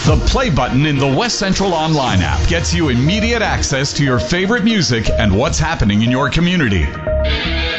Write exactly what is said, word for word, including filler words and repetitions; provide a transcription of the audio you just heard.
The play button in the West Central Online app gets you immediate access to your favorite music and what's happening in your community.